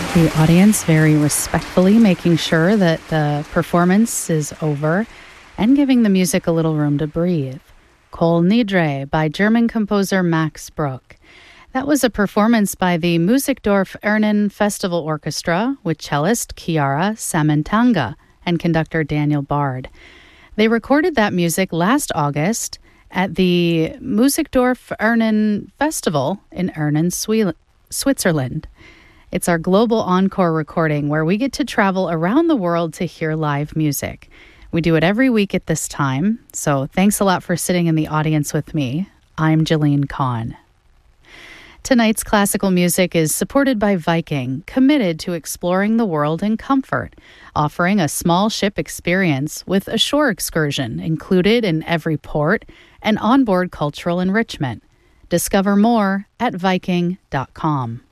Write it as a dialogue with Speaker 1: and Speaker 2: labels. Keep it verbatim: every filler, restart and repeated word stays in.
Speaker 1: The audience very respectfully making sure that the performance is over and giving the music a little room to breathe. Kol Nidre by German composer Max Bruch. That was a performance by the Musikdorf Ernen Festival Orchestra with cellist Chiara Samantanga and conductor Daniel Bard. They recorded that music last August at the Musikdorf Ernen Festival in Ernen, Switzerland. It's our global encore recording where we get to travel around the world to hear live music. We do it every week at this time, so thanks a lot for sitting in the audience with me. I'm Jillian Kahn. Tonight's classical music is supported by Viking, committed to exploring the world in comfort, offering a small ship experience with a shore excursion included in every port and onboard cultural enrichment. Discover more at viking dot com.